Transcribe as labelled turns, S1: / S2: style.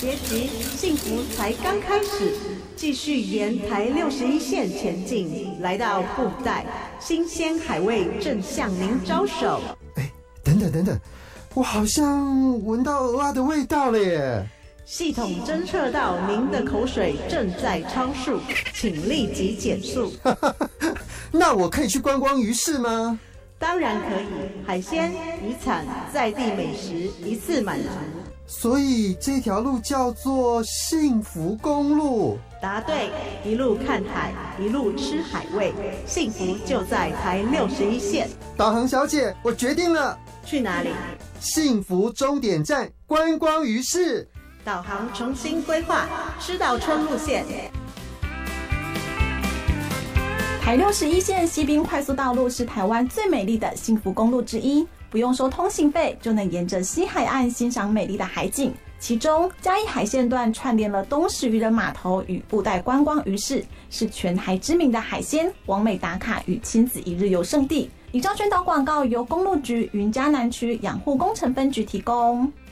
S1: 别急，幸福才刚开始。继续沿台61线前进，来到布袋，新鲜海味正向您招手。
S2: 等等，我好像闻到蚵仔的味道了耶！
S1: 系统侦测到您的口水正在超速，请立即减速。
S2: 那我可以去观光鱼市吗？
S1: 当然可以，海鲜、渔产、在地美食一次满足。
S2: 所以这条路叫做幸福公路。
S1: 答对，一路看海，一路吃海味，幸福就在台61线。
S2: 导航小姐，我决定了。
S1: 去哪里？
S2: 幸福终点站观光鱼市。
S1: 导航重新规划，师岛村路线。
S3: 台61线西滨快速道路是台湾最美丽的幸福公路之一，不用收通行费就能沿着西海岸欣赏美丽的海景。其中嘉义海线段串联了东石渔人码头与布袋观光鱼市，是全台知名的海鲜、网美打卡与亲子一日游胜地。以上宣导广告由公路局云嘉南区养护工程分局提供。